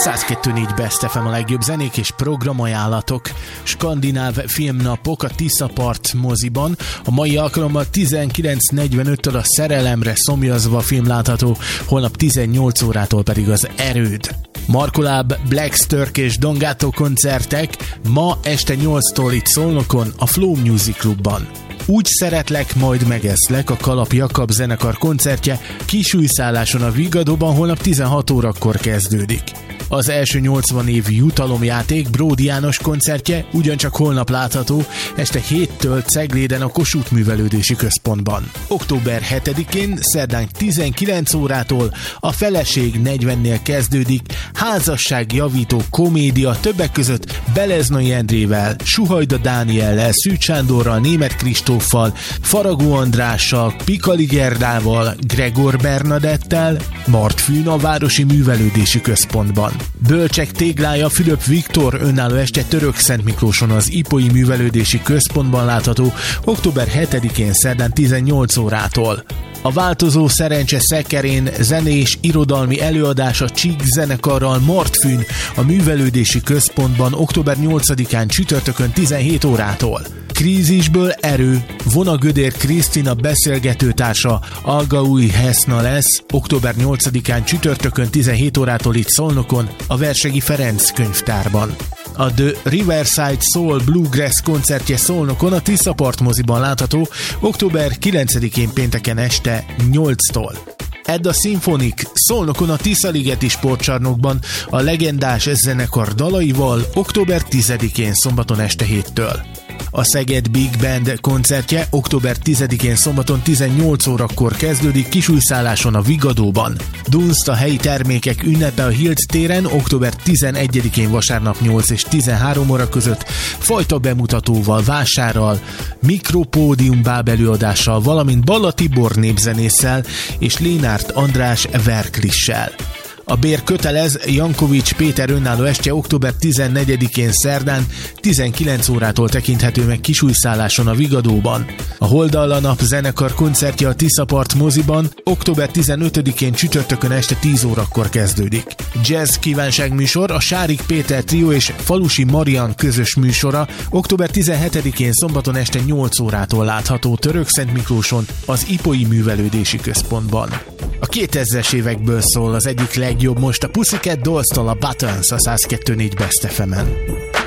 102.4 Best FM, a legjobb zenék és programajánlatok. Skandináv filmnapok a Tiszapart moziban. A mai alkalommal 19:45-től a Szerelemre szomjazva film látható, holnap 18 órától pedig az Erőd. Markoláb, Blacksturk és Don Gatto koncertek ma este 8-tól itt Szolnokon, a Flow Music Clubban. Úgy szeretlek, majd megeszlek, a Kalap Jakab zenekar koncertje Kisújszálláson a Vigadóban holnap 16 órakor kezdődik. Az első 80 év jutalomjáték Bródi János koncertje ugyancsak holnap látható, este 7-től Cegléden a Kossuth Művelődési Központban. Október 7-én szerdán 19 órától a Feleség 40-nél kezdődik házasságjavító komédia, többek között Beleznai Endrével, Suhajda Dániellel, Szűcs Sándorral, Németh Kristóffal, Faragó Andrással, Pikali Gerdával, Gregor Bernadettel, Martfűn a Városi Művelődési Központban. Bölcsek téglája Fülöp Viktor önálló este Törökszentmiklóson az Ipói Művelődési Központban látható október 7-én szerdán 18 órától. A Változó Szerencse szekerén zenés irodalmi előadás a Csík zenekarral Martfűn a Művelődési Központban október 8-án csütörtökön 17 órától. Krízisből erő, Vonagödér Krisztina beszélgetőtársa Algaúj Heszna lesz október 8-án csütörtökön 17 órától itt Szolnokon, a Versegi Ferenc könyvtárban. A The Riverside Soul Bluegrass koncertje Szolnokon a Tiszapart moziban látható október 9-én pénteken este 8-tól. Edda Symphonic Szolnokon a Tiszaligeti Sportcsarnokban a legendás zenekar dalaival október 10-én szombaton este 7-től. A Szeged Big Band koncertje október 10-én szombaton 18 órakor kezdődik Kisújszálláson a Vigadóban. Dunst a helyi termékek ünnepe a Hilt téren október 11-én vasárnap 8 és 13 óra között fajta bemutatóval, vásárral, mikropódium bábelőadással, valamint Balla Tibor népzenésszel és Lénárt András verklissel. A bér kötelez, Jankovics Péter önálló estje október 14-én szerdán 19 órától tekinthető meg Kisújszálláson a Vigadóban. A Holdal a Nap zenekar koncertje a Tiszapart moziban október 15-én csütörtökön este 10 órakor kezdődik. Jazz kívánságműsor a Sárik Péter Trio és Falusi Marian közös műsora október 17-én szombaton este 8 órától látható Törökszentmiklóson az Ipói Művelődési Központban. A 2000-es évekből szól az egyik legjobb most a Pussycat Dolls-tól a Buttons a 102.4 Best FM-en.